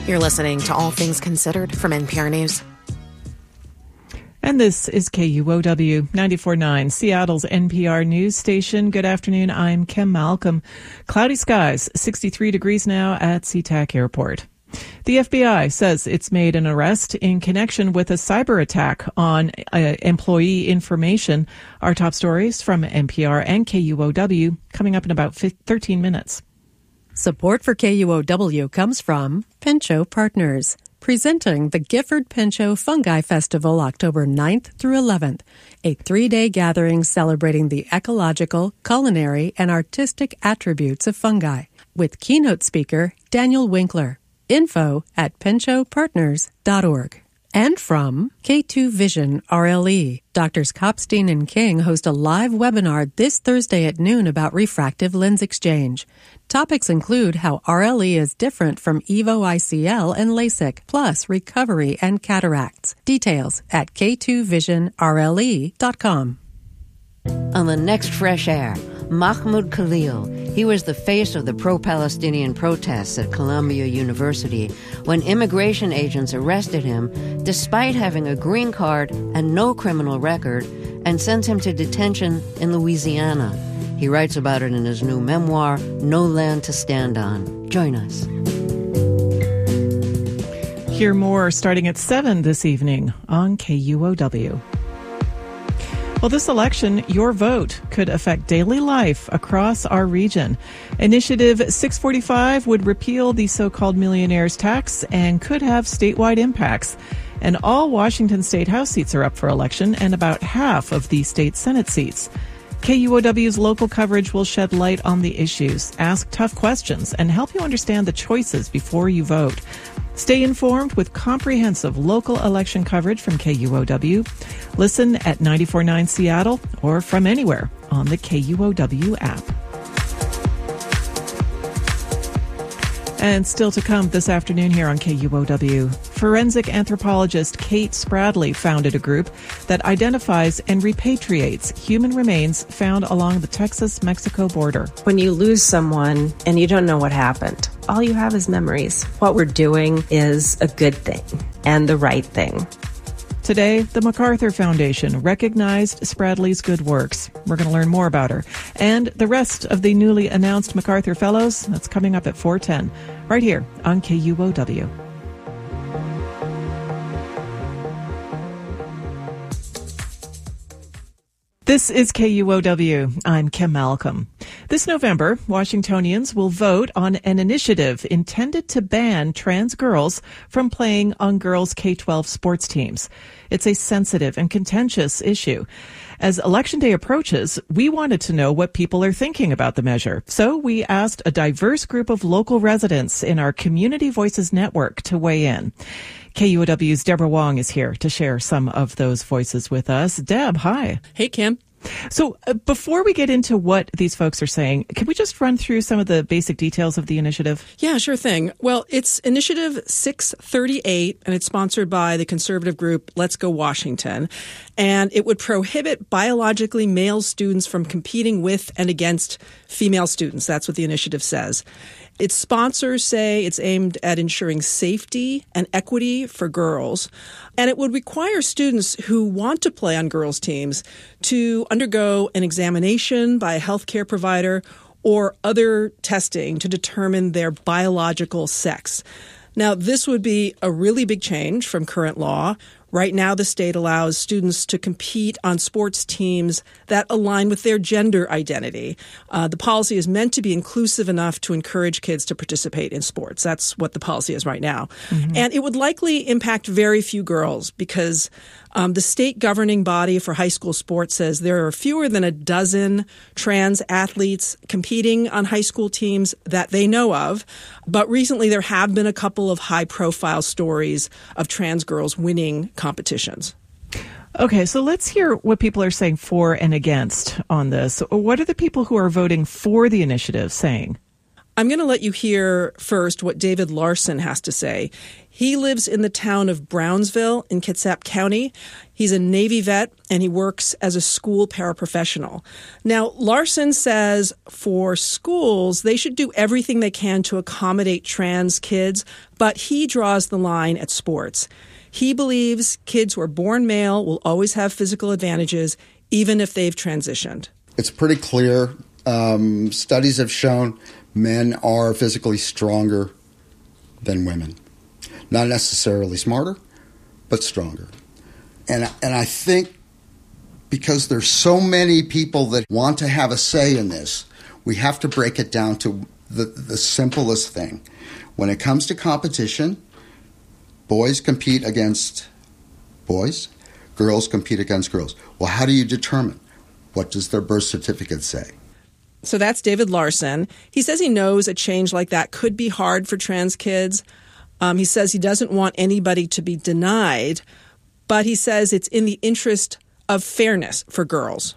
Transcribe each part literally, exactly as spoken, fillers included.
You're listening to All Things Considered from N P R News. And this is K U O W ninety-four point nine, Seattle's N P R news station. Good afternoon. I'm Kim Malcolm. Cloudy skies, sixty-three degrees now at SeaTac Airport. The F B I says it's made an arrest in connection with a cyber attack on uh, employee information. Our top stories from N P R and K U O W coming up in about thirteen minutes. Support for K U O W comes from Pinchot Partners, presenting the Gifford Pinchot Fungi Festival October ninth through eleventh, a three-day gathering celebrating the ecological, culinary, and artistic attributes of fungi, with keynote speaker Daniel Winkler. Info at pinchot partners dot org. And from K two Vision R L E. Doctors Kopstein and King host a live webinar this Thursday at noon about refractive lens exchange. Topics include how R L E is different from EVO I C L and LASIK, plus recovery and cataracts. Details at K two vision R L E dot com. On the next Fresh Air, Mahmoud Khalil. He was the face of the pro-Palestinian protests at Columbia University when immigration agents arrested him despite having a green card and no criminal record and sent him to detention in Louisiana. He writes about it in his new memoir, No Land to Stand On. Join us. Hear more starting at seven this evening on K U O W. Well, this election, your vote could affect daily life across our region. Initiative six forty-five would repeal the so-called millionaire's tax and could have statewide impacts. And all Washington state House seats are up for election and about half of the state Senate seats. K U O W's local coverage will shed light on the issues, ask tough questions, and help you understand the choices before you vote. Stay informed with comprehensive local election coverage from K U O W. Listen at ninety-four point nine Seattle or from anywhere on the K U O W app. And still to come this afternoon here on K U O W, forensic anthropologist Kate Spradley founded a group that identifies and repatriates human remains found along the Texas-Mexico border. When you lose someone and you don't know what happened, all you have is memories. What we're doing is a good thing and the right thing. Today, the MacArthur Foundation recognized Spradley's good works. We're going to learn more about her. And the rest of the newly announced MacArthur Fellows, that's coming up at four ten, right here on K U O W. This is K U O W. I'm Kim Malcolm. This November, Washingtonians will vote on an initiative intended to ban trans girls from playing on girls' K twelve sports teams. It's a sensitive and contentious issue. As Election Day approaches, we wanted to know what people are thinking about the measure. So we asked a diverse group of local residents in our Community Voices Network to weigh in. K U O W's Deborah Wong is here to share some of those voices with us. Deb, hi. Hey, Kim. So uh, before we get into what these folks are saying, can we just run through some of the basic details of the initiative? Yeah, sure thing. Well, it's Initiative six thirty-eight, and it's sponsored by the conservative group Let's Go Washington. And it would prohibit biologically male students from competing with and against female students. That's what the initiative says. Its sponsors say it's aimed at ensuring safety and equity for girls, and it would require students who want to play on girls' teams to undergo an examination by a healthcare provider or other testing to determine their biological sex. Now, this would be a really big change from current law. Right now, the state allows students to compete on sports teams that align with their gender identity. Uh, the policy is meant to be inclusive enough to encourage kids to participate in sports. That's what the policy is right now. Mm-hmm. And it would likely impact very few girls because um, the state governing body for high school sports says there are fewer than a dozen trans athletes competing on high school teams that they know of. But recently, there have been a couple of high-profile stories of trans girls winning competitions. Okay, so let's hear what people are saying for and against on this. What are the people who are voting for the initiative saying? I'm going to let you hear first what David Larson has to say. He lives in the town of Brownsville in Kitsap County. He's a Navy vet, and he works as a school paraprofessional. Now, Larson says for schools, they should do everything they can to accommodate trans kids, but he draws the line at sports. He believes kids who are born male will always have physical advantages, even if they've transitioned. It's pretty clear. Um, studies have shown men are physically stronger than women. Not necessarily smarter, but stronger. And, and I think because there's so many people that want to have a say in this, we have to break it down to the, the simplest thing. When it comes to competition, boys compete against boys, girls compete against girls. Well, how do you determine? What does their birth certificate say? So that's David Larson. He says he knows a change like that could be hard for trans kids. Um, he says he doesn't want anybody to be denied, but he says it's in the interest of fairness for girls.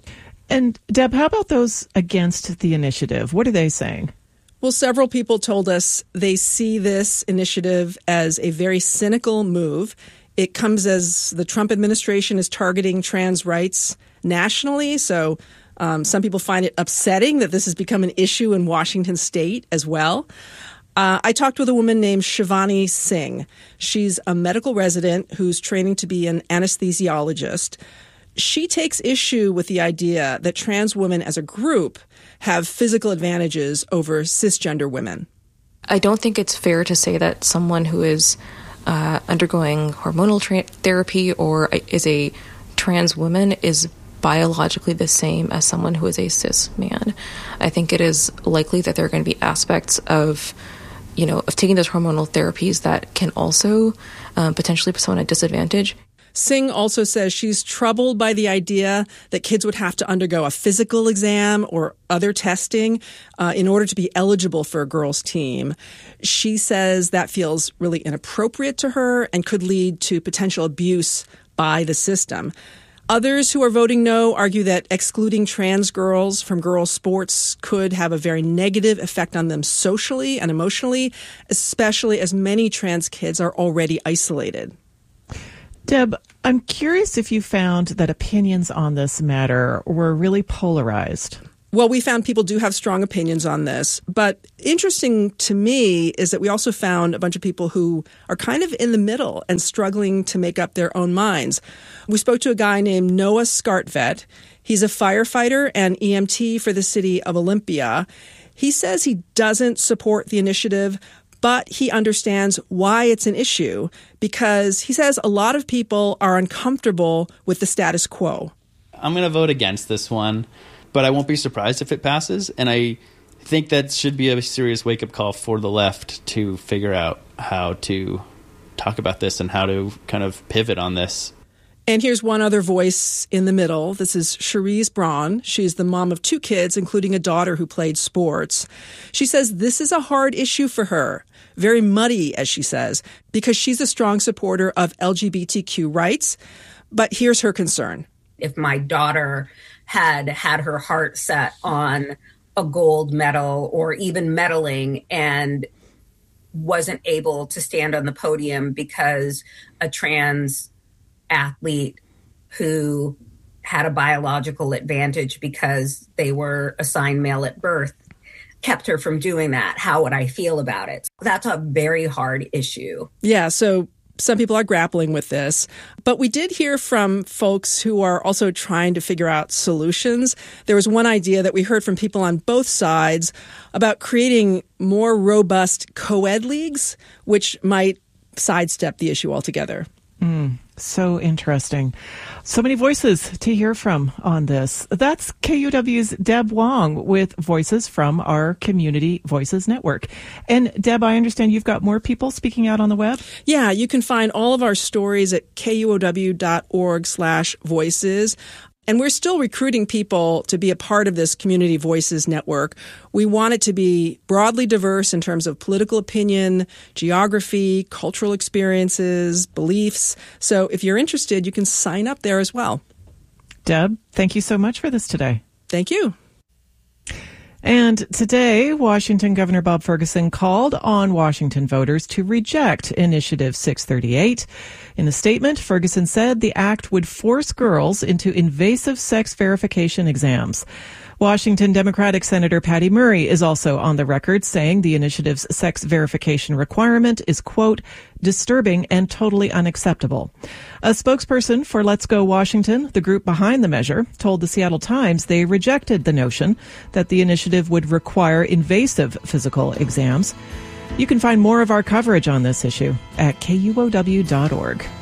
And Deb, how about those against the initiative? What are they saying? Well, several people told us they see this initiative as a very cynical move. It comes as the Trump administration is targeting trans rights nationally, so um, some people find it upsetting that this has become an issue in Washington state as well. Uh, I talked with a woman named Shivani Singh. She's a medical resident who's training to be an anesthesiologist. She takes issue with the idea that trans women as a group have physical advantages over cisgender women. I don't think it's fair to say that someone who is uh, undergoing hormonal tra- therapy or is a trans woman is biologically the same as someone who is a cis man. I think it is likely that there are going to be aspects of, you know, of taking those hormonal therapies that can also um, potentially put someone at a disadvantage. Singh also says she's troubled by the idea that kids would have to undergo a physical exam or other testing uh, in order to be eligible for a girls' team. She says that feels really inappropriate to her and could lead to potential abuse by the system. Others who are voting no argue that excluding trans girls from girls' sports could have a very negative effect on them socially and emotionally, especially as many trans kids are already isolated. Deb, I'm curious if you found that opinions on this matter were really polarized. Well, we found people do have strong opinions on this, but interesting to me is that we also found a bunch of people who are kind of in the middle and struggling to make up their own minds. We spoke to a guy named Noah Skartvet. He's a firefighter and E M T for the city of Olympia. He says he doesn't support the initiative, but he understands why it's an issue because he says a lot of people are uncomfortable with the status quo. I'm going to vote against this one, but I won't be surprised if it passes. And I think that should be a serious wake-up call for the left to figure out how to talk about this and how to kind of pivot on this. And here's one other voice in the middle. This is Cherise Braun. She's the mom of two kids, including a daughter who played sports. She says this is a hard issue for her, very muddy, as she says, because she's a strong supporter of L G B T Q rights. But here's her concern. If my daughter had had her heart set on a gold medal or even medaling and wasn't able to stand on the podium because a trans athlete who had a biological advantage because they were assigned male at birth kept her from doing that, how would I feel about it? That's a very hard issue. Yeah, so some people are grappling with this, but we did hear from folks who are also trying to figure out solutions. There was one idea that we heard from people on both sides about creating more robust co-ed leagues, which might sidestep the issue altogether. Mm, so interesting. So many voices to hear from on this. That's K U W's Deb Wong with voices from our Community Voices Network. And Deb, I understand you've got more people speaking out on the web? Yeah, you can find all of our stories at kuow.org slash voices. And we're still recruiting people to be a part of this Community Voices Network. We want it to be broadly diverse in terms of political opinion, geography, cultural experiences, beliefs. So if you're interested, you can sign up there as well. Deb, thank you so much for this today. Thank you. And today, Washington Governor Bob Ferguson called on Washington voters to reject Initiative six thirty-eight. In a statement, Ferguson said the act would force girls into invasive sex verification exams. Washington Democratic Senator Patty Murray is also on the record saying the initiative's sex verification requirement is, quote, disturbing and totally unacceptable. A spokesperson for Let's Go Washington, the group behind the measure, told the Seattle Times they rejected the notion that the initiative would require invasive physical exams. You can find more of our coverage on this issue at K U O W dot org.